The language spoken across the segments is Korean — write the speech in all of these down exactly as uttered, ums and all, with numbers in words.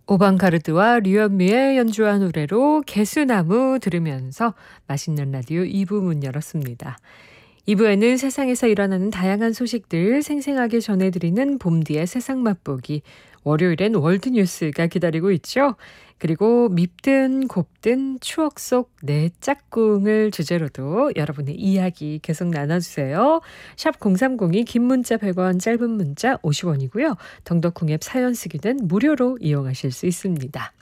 오방가르드와 류현미의 연주한 노래로 개수나무 들으면서 맛있는 라디오 이 부 문 열었습니다. 이 부에는 세상에서 일어나는 다양한 소식들 생생하게 전해드리는 봄디의 세상 맛보기, 월요일엔 월드뉴스가 기다리고 있죠. 그리고 밉든 곱든 추억 속 내 짝꿍을 주제로도 여러분의 이야기 계속 나눠주세요. 샵 공삼공이 긴 문자 백 원, 짧은 문자 오십 원이고요. 덩덕콩 앱 사연 쓰기는 무료로 이용하실 수 있습니다.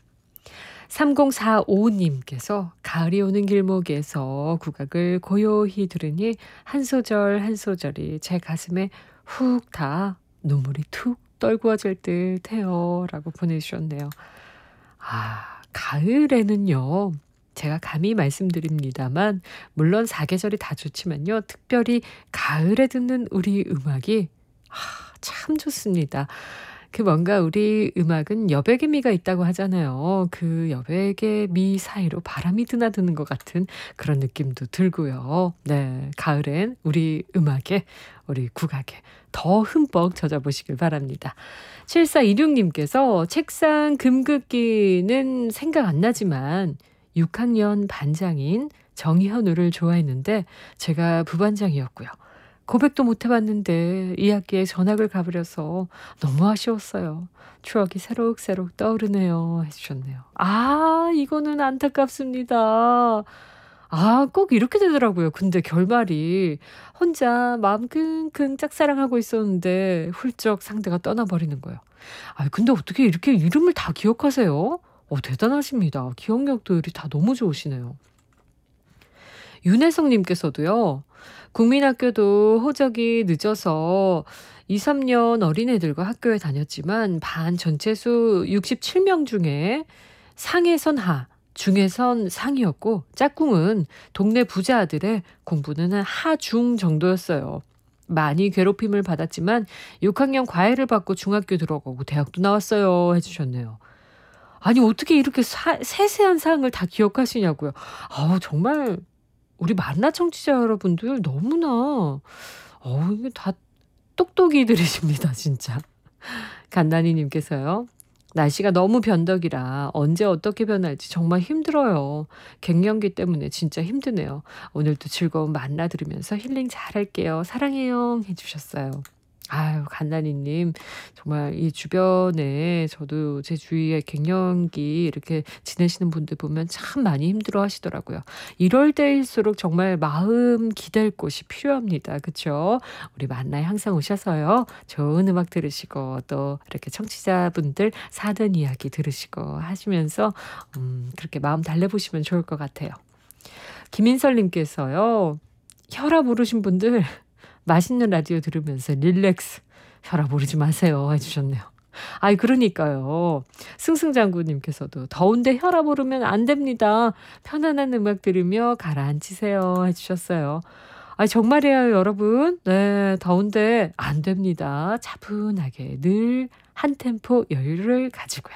삼공사오 님께서 가을이 오는 길목에서 국악을 고요히 들으니 한 소절 한 소절이 제 가슴에 훅 다 눈물이 툭 떨구어질 듯해요 라고 보내주셨네요. 아, 가을에는요, 제가 감히 말씀드립니다만 물론 사계절이 다 좋지만요, 특별히 가을에 듣는 우리 음악이 아, 참 좋습니다. 그 뭔가 우리 음악은 여백의 미가 있다고 하잖아요. 그 여백의 미 사이로 바람이 드나드는 것 같은 그런 느낌도 들고요. 네, 가을엔 우리 음악에, 우리 국악에 더 흠뻑 젖어보시길 바랍니다. 칠사이육님께서 책상 금긋기는 생각 안 나지만 육 학년 반장인 정현우를 좋아했는데 제가 부반장이었고요. 고백도 못 해봤는데 이 학기에 전학을 가버려서 너무 아쉬웠어요. 추억이 새록새록 떠오르네요 해주셨네요. 아, 이거는 안타깝습니다. 아, 꼭 이렇게 되더라고요. 근데 결말이 혼자 마음 끙끙 짝사랑하고 있었는데 훌쩍 상대가 떠나버리는 거예요. 아, 근데 어떻게 이렇게 이름을 다 기억하세요? 어, 대단하십니다. 기억력들이 다 너무 좋으시네요. 윤혜성님께서도요. 국민학교도 호적이 늦어서 이, 삼 년 어린애들과 학교에 다녔지만 반 전체 수 육십칠 명 중에 상에선 하, 중에선 상이었고 짝꿍은 동네 부자 아들의 공부는 한 하, 중 정도였어요. 많이 괴롭힘을 받았지만 육 학년 과외를 받고 중학교 들어가고 대학도 나왔어요 해주셨네요. 아니 어떻게 이렇게 사, 세세한 사항을 다 기억하시냐고요. 아우 정말 우리 만나 청취자 여러분들 너무나 어 이게 다 똑똑이들이십니다 진짜. 간나니님께서요. 날씨가 너무 변덕이라 언제 어떻게 변할지 정말 힘들어요. 갱년기 때문에 진짜 힘드네요. 오늘도 즐거운 만나 들으면서 힐링 잘할게요. 사랑해요 해주셨어요. 아유, 간나니님, 정말 이 주변에 저도 제 주위에 갱년기 이렇게 지내시는 분들 보면 참 많이 힘들어 하시더라고요. 이럴 때일수록 정말 마음 기댈 곳이 필요합니다. 그렇죠? 우리 만나에 항상 오셔서요. 좋은 음악 들으시고 또 이렇게 청취자분들 사는 이야기 들으시고 하시면서 음, 그렇게 마음 달래보시면 좋을 것 같아요. 김인설님께서요. 혈압 오르신 분들 맛있는 라디오 들으면서 릴렉스, 혈압 오르지 마세요 해주셨네요. 아이 그러니까요. 승승장구님께서도 더운데 혈압 오르면 안 됩니다. 편안한 음악 들으며 가라앉히세요 해주셨어요. 아 정말이에요 여러분. 네, 더운데 안 됩니다. 차분하게 늘 한 템포 여유를 가지고요.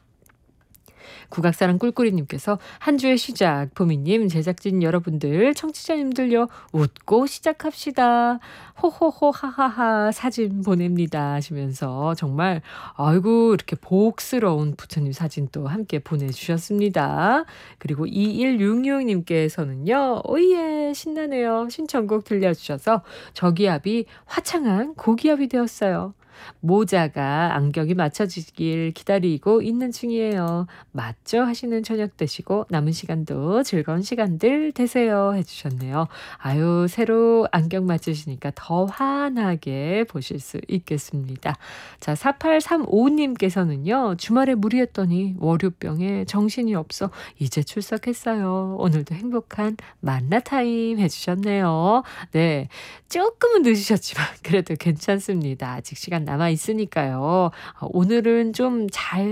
국악사랑 꿀꿀이님께서 한 주의 시작, 보미님, 제작진 여러분들, 청취자님들요, 웃고 시작합시다. 호호호 하하하 사진 보냅니다 하시면서 정말 아이고 이렇게 복스러운 부처님 사진 또 함께 보내주셨습니다. 그리고 이일육육님께서는요. 오예 신나네요. 신청곡 들려주셔서 저기압이 화창한 고기압이 되었어요. 모자가 안경이 맞춰지길 기다리고 있는 중이에요. 맞죠? 하시는 저녁 되시고 남은 시간도 즐거운 시간들 되세요 해주셨네요. 아유 새로 안경 맞추시니까 더 환하게 보실 수 있겠습니다. 자 사팔삼오님께서는요. 주말에 무리했더니 월요병에 정신이 없어 이제 출석했어요. 오늘도 행복한 만나 타임 해주셨네요. 네, 조금은 늦으셨지만 그래도 괜찮습니다. 아직 시간 남아 있으니까요. 오늘은 좀 잘